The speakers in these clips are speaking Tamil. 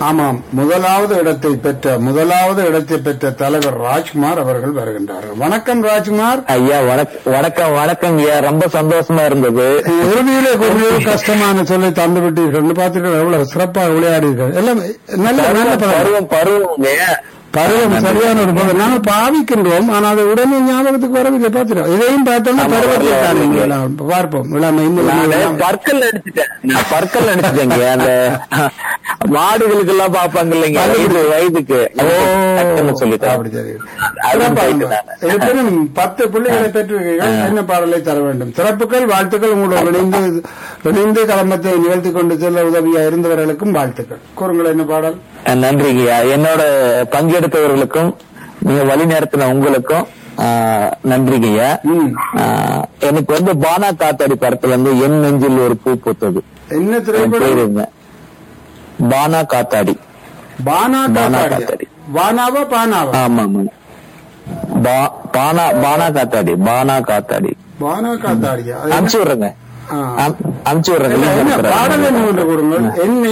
ஆமாம், முதலாவது இடத்தை பெற்ற தலைவர் ராஜ்குமார் அவர்கள் வருகின்றார்கள். வணக்கம் ராஜ்குமார் ஐயா. வணக்கம் வணக்கம் ஐயா. ரொம்ப சந்தோஷமா இருந்தது. இறுதியிலே கொஞ்சம் கஷ்டமான சொல்லை தந்து விட்டீர்கள். பார்த்தீர்கள் எவ்வளவு சிறப்பாக விளையாடுவீர்கள். எல்லாம் நல்ல பருவம் பருவம் சரியான ஒரு பருவம். நாங்கள் பாவிக்கின்றோம், ஆனால் அது உடனே ஞாபகத்துக்கு வரவில்லை. பார்த்துட்டோம், இதையும் பார்த்தோம்னா பருவத்தை பார்ப்போம். பற்கள் அடிச்சுட்டேங்க. அந்த மாடுகளுக்கு எல்லாம் பாப்பாங்க இல்லைங்க வயதுக்கு அப்படி சரி. 10 பிள்ளைகளை பெற்றிருக்கீர்கள். என்ன பாடலை தர வேண்டும்? சிறப்புகள், வாழ்த்துக்கள். உங்களோட இணைந்து கலம்பத்தை நிகழ்த்தி கொண்டு செல்ல உதவியா இருந்தவர்களுக்கும் வாழ்த்துக்கள். கூறுங்கள், என்ன பாடல்? நன்றிங்கய்யா. என்னோட பங்கெடுத்தவர்களுக்கும் நீங்க வழி நேரத்துல உங்களுக்கும் நன்றிங்கய்யா. எனக்கு பானா காத்தாடி படத்துல என் நெஞ்சில் ஒரு பூ பூத்தது. என்ன திரைப்படம்? பானா காத்தாடி. காத்தாடி. பானாவா பானாவா? ஆமா ஆமா. பானா காத்தாடி. பானா காத்தாடியா? அனுப்பிச்சு விடுறேங்க. பாடல் என்ன ஒன்று கொடுங்கள்.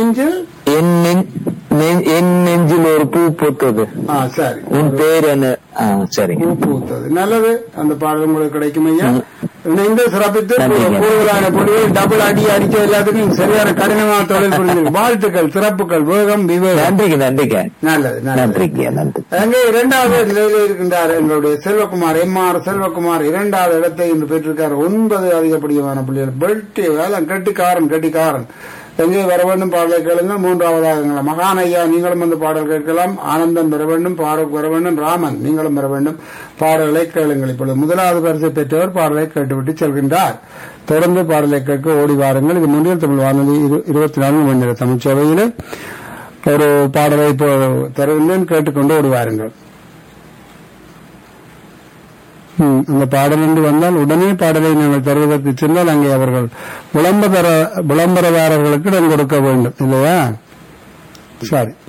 என் நெஞ்சில் ஒரு பூ பூத்தது. சரி, உன் பேர் என்ன? சரி, பூ பூத்தது. நல்லது. அந்த பாடல் உங்களுக்கு கிடைக்கும் ஐயா. இணைந்து சிறப்பித்து கூடுதலான புள்ளியை டபுள் அடிச்ச எல்லாத்துக்கும் சரியான கடினமான தொழில் புரிஞ்சு வாழ்த்துக்கள், சிறப்புகள், வேகம், விவேகம். நன்றிங்க. நல்லது, நன்றி. அங்கே 2வது நிலையில் இருக்கின்றார் எங்களுடைய செல்வகுமார், எம்ஆர் செல்வகுமார். 2வது இடத்தை இன்று பெற்றிருக்கார். 9 அதிகப்படியான புள்ளிகள். பெல்ட் வேலை கட்டிக்காரன். எங்கே வர வேண்டும் பாடலை கேளுங்கள். 3வதாக மகான் ஐயா, நீங்களும் வந்து பாடல் கேட்கலாம். ஆனந்தன் வர வேண்டும், பாரூக் வர வேண்டும், ராமன் நீங்களும் வர வேண்டும், பாடல்களை கேளுங்கள். இப்பொழுது 1வது பரிசை பெற்றவர் பாடலை கேட்டுவிட்டு செல்கின்றார். தொடர்ந்து பாடலை கேட்க ஓடி வாருங்கள். இது முன்னில் தமிழ் வானொலி 24 மணி நேர தமிழ்ச்சபையில் ஒரு பாடலை இப்போ தருகின்றேன், கேட்டுக்கொண்டு ஓடி வாருங்கள். அந்த பாடல் என்று வந்தால் உடனே பாடலை நாங்கள் தருவதற்கு சென்றால் அங்கே அவர்கள் விளம்பரதாரர்களுக்கு இடம் கொடுக்க வேண்டும் இல்லையா? சரி.